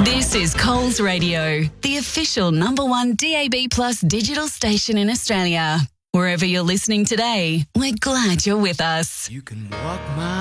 This is Coles Radio, the official #1 DAB+ digital station in Australia. Wherever you're listening today, we're glad you're with us. You can walk my